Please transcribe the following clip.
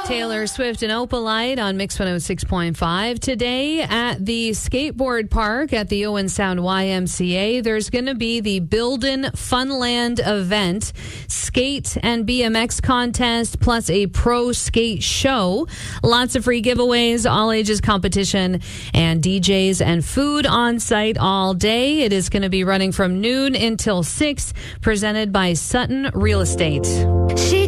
Taylor Swift and Opalite on Mix 106.5. Today at the skateboard park at the Owen Sound YMCA, there's going to be the Buildin' Funland event, skate and BMX contest, plus a pro skate show. Lots of free giveaways, all ages competition, and DJs and food on site all day. It is going to be running from noon until 6, presented by Sutton Real Estate.